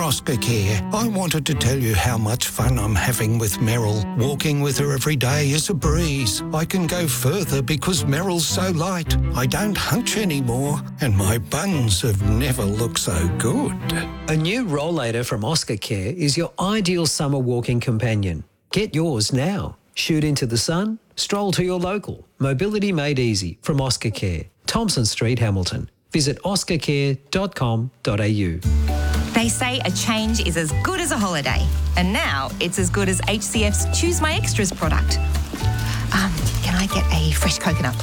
Oscar Care. I wanted to tell you how much fun I'm having with Meryl. Walking with her every day is a breeze. I can go further because Meryl's so light. I don't hunch anymore, and my buns have never looked so good. A new Rollator from Oscar Care is your ideal summer walking companion. Get yours now. Shoot into the sun, stroll to your local. Mobility made easy from Oscar Care. Thompson Street, Hamilton. Visit oscarcare.com.au. They say a change is as good as a holiday. And now it's as good as HCF's Choose My Extras product. Can I get a fresh coconut, please?